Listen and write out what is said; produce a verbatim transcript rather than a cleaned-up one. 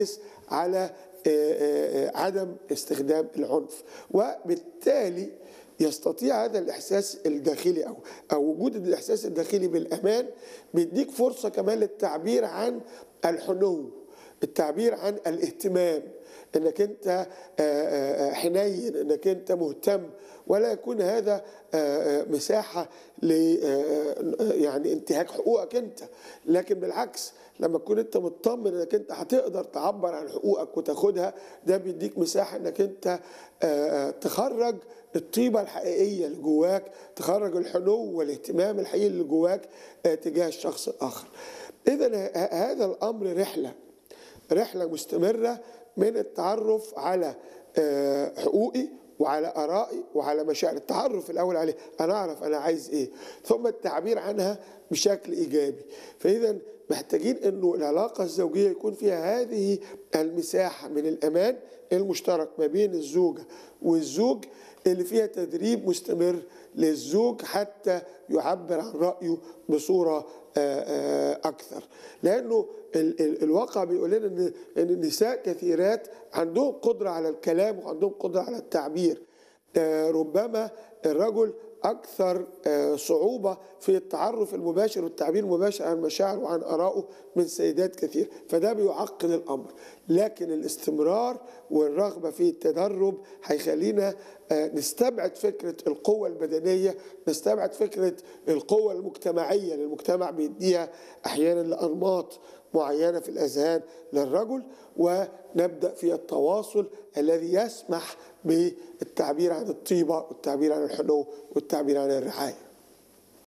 على عدم استخدام العنف، وبالتالي يستطيع هذا الإحساس الداخلي أو أو وجود الإحساس الداخلي بالأمان بيديك فرصة كمان للتعبير عن الحنو، التعبير عن الاهتمام، انك انت حنين، انك انت مهتم، ولا يكون هذا مساحه ل يعني انتهاك حقوقك انت، لكن بالعكس لما تكون انت مطمن انك انت هتقدر تعبر عن حقوقك وتاخدها، ده بيديك مساحه انك انت تخرج الطيبه الحقيقيه اللي جواك، تخرج الحنو والاهتمام الحقيقي اللي جواك تجاه الشخص الاخر. اذا هذا الامر رحله رحله مستمره من التعرف على حقوقي وعلى آرائي وعلى مشاعري، التعرف الأول عليه، أنا أعرف أنا عايز إيه، ثم التعبير عنها بشكل إيجابي. فإذا محتاجين إنه العلاقة الزوجية يكون فيها هذه المساحة من الأمان المشترك ما بين الزوجة والزوج، اللي فيها تدريب مستمر للزوج حتى يعبر عن رأيه بصورة أكثر، لأنه الواقع بيقول لنا إن إن النساء كثيرات عندهم قدرة على الكلام وعندهم قدرة على التعبير، ربما الرجل أكثر صعوبة في التعرف المباشر والتعبير المباشر عن مشاعره وعن آرائه من سيدات كثير، فده بيعقد الأمر. لكن الاستمرار والرغبة في التدرب هيخلينا نستبعد فكرة القوة البدنية، نستبعد فكرة القوة المجتمعية اللي المجتمع بيديها أحيانا لأنماط معينة في الأذهان للرجل، ونبدأ في التواصل الذي يسمح بالتعبير عن الطيبة والتعبير عن الحنو والتعبير عن الرعاية.